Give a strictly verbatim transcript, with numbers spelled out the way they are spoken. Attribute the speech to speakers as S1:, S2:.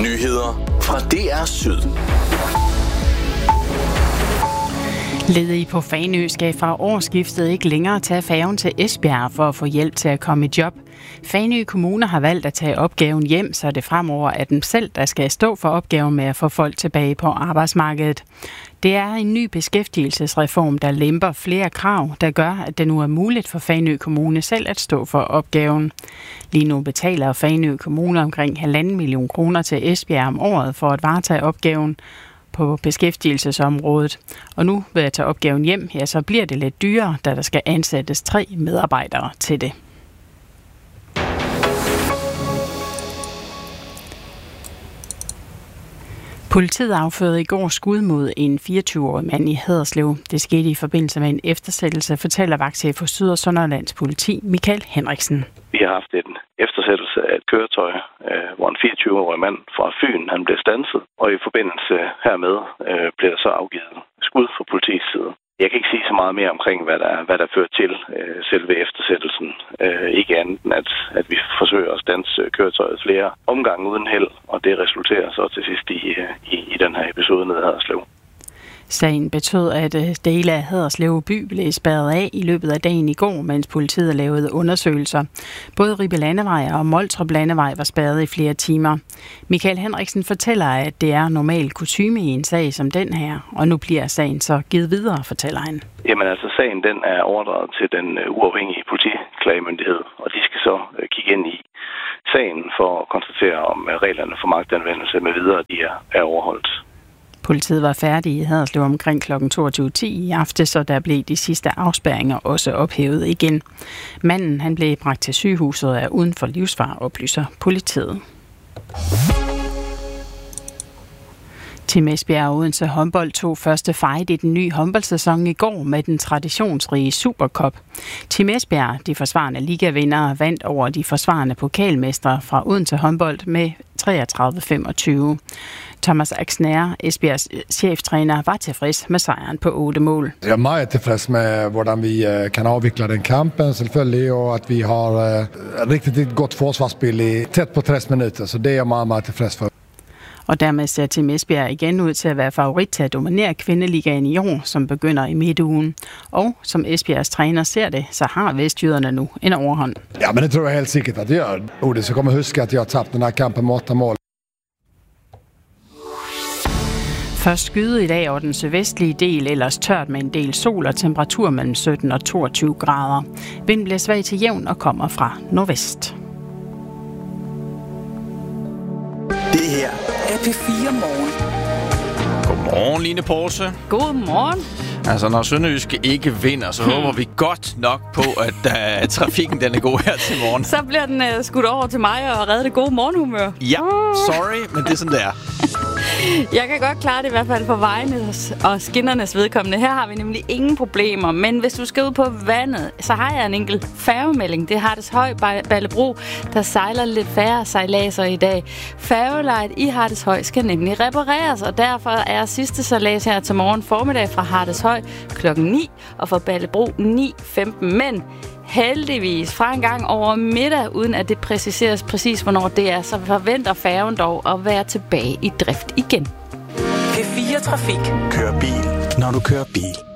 S1: Nyheder fra D R Syd.
S2: Ledige på Fanø skal fra årsskiftet ikke længere tage færgen til Esbjerg for at få hjælp til at komme i job. Fanø Kommune har valgt at tage opgaven hjem, så det fremover er dem selv, der skal stå for opgaven med at få folk tilbage på arbejdsmarkedet. Det er en ny beskæftigelsesreform, der lemper flere krav, der gør, at det nu er muligt for Fanø Kommune selv at stå for opgaven. Lige nu betaler Fanø Kommune omkring halvanden million kroner til Esbjerg om året for at varetage opgaven på beskæftigelsesområdet. Og nu ved at tage opgaven hjem, ja, så bliver det lidt dyrere, da der skal ansættes tre medarbejdere til det. Politiet affyrede i går skud mod en fireogtyve-årig mand i Haderslev. Det skete i forbindelse med en eftersættelse, fortæller vagtchef for Syd- og Sønderjyllands politi, Michael Henriksen.
S3: Vi har haft en eftersættelse af et køretøj, hvor en fireogtyve-årig mand fra Fyn han blev standset, og i forbindelse hermed blev der så afgivet skud fra politiets side. Jeg kan ikke sige så meget mere omkring, hvad der, hvad der fører til øh, selve eftersættelsen. Øh, ikke andet end, at, at vi forsøger at standse køretøjet flere omgange uden held, og det resulterer så til sidst i, i, i den her episode nede i Haderslev.
S2: Sagen betød, at dele af Haderslev by blev spærret af i løbet af dagen i går, mens politiet lavede undersøgelser. Både Ribe Landevej og Moltrup Landevej var spærret i flere timer. Michael Henriksen fortæller, at det er normal kutyme i en sag som den her, og nu bliver sagen så givet videre, fortæller han.
S3: Jamen altså, sagen den er overdraget til den uafhængige politiklagemyndighed, og de skal så kigge ind i sagen for at konstatere, om reglerne for magtanvendelse med videre de er, er overholdt.
S2: Politiet var færdig i Haderslev omkring klokken toogtyve ti i aften, så der blev de sidste afspærringer også ophævet igen. Manden han blev bragt til sygehuset og er uden for livsfare, oplyser politiet. Team Esbjerg og Odense håndbold tog første fight i den nye håndboldsæson i går med den traditionsrige Supercup. Team Esbjerg, de forsvarende ligavindere, vandt over de forsvarende pokalmestre fra Odense håndbold med treogtredive femogtyve. Thomas Axner, Esbjergs cheftræner, var tilfreds med sejren på otte mål.
S4: Jeg er meget tilfreds med, hvordan vi kan afvikle den kampen, selvfølgelig, og at vi har uh, rigtig godt forsvarsspil i tæt på tres minutter, så det er jeg meget, meget tilfreds for.
S2: Og dermed ser Team Esbjerg igen ud til at være favorit til at dominere kvindeligaen i år, som begynder i midtugen. Og som Esbjergs træner ser det, så har vestjyderne nu en overhånd.
S4: Ja, men det tror jeg helt sikkert at det gør. Odense så kommer huske, at jeg har tabt den her kampen med otte mål.
S2: Først skyde i dag over den sydvestlige del, ellers tørt med en del sol og temperatur mellem sytten og toogtyve grader. Vinden bliver svag til jævn og kommer fra nordvest.
S1: Det her er P fire Morgen.
S5: Godmorgen, Line Poulse.
S2: Godmorgen.
S5: Altså, når Sønderjyske ikke vinder, så hmm. håber vi godt nok på, at uh, trafikken den er god her til morgen.
S6: Så bliver den uh, skudt over til mig og redde det gode morgenhumør.
S5: Ja, sorry, men det er sådan, det er.
S6: Jeg kan godt klare det i hvert fald for vejenes og skinnernes vedkommende. Her har vi nemlig ingen problemer, men hvis du skal ud på vandet, så har jeg en enkelt færgemelding. Det er Harteshøj Ballebro, der sejler lidt færre sejladser i dag. Færgelejet i Harteshøj skal nemlig repareres, og derfor er sidste sejlads her til morgen formiddag fra Harteshøj klokken ni og fra Ballebro ni femten. Men heldigvis fra en gang over middag, uden at det præciseres præcis, hvornår det er, så forventer færgen dog at være tilbage i drift igen.
S1: P fire Trafik. Kør bil, når du kører bil.